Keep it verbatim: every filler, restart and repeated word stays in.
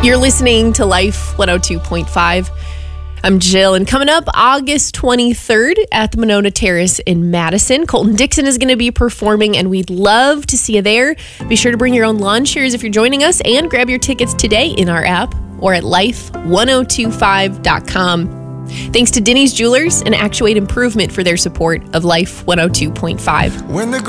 You're listening to Life one oh two point five. I'm Jill, and coming up August twenty-third at the Monona Terrace in Madison, Colton Dixon is going to be performing, and we'd love to see you there. Be sure to bring your own lawn chairs if you're joining us, and grab your tickets today in our app or at life one oh two five dot com. Thanks to Denny's Jewelers and Actuate Improvement for their support of Life one oh two point five. When the